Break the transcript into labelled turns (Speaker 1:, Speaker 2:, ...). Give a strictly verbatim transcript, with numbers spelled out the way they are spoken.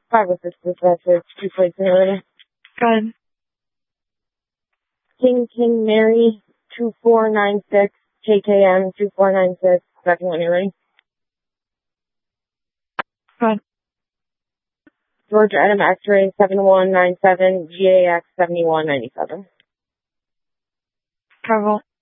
Speaker 1: Five oh six dispatcher, two plates in already.
Speaker 2: Go ahead.
Speaker 1: King King Mary, two four nine six, J K M, two four nine six, second when you're ready.
Speaker 2: Go ahead.
Speaker 1: Georgia Adam X-ray, seven one nine seven, G A X seventy-one ninety-seven.
Speaker 2: Travel.